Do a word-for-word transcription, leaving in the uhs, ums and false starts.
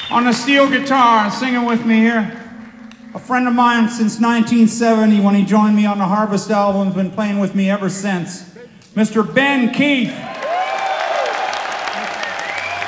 On the steel guitar, singing with me here. A friend of mine since nineteen seventy when he joined me on the Harvest album, has been playing with me ever since. Mister Ben Keith.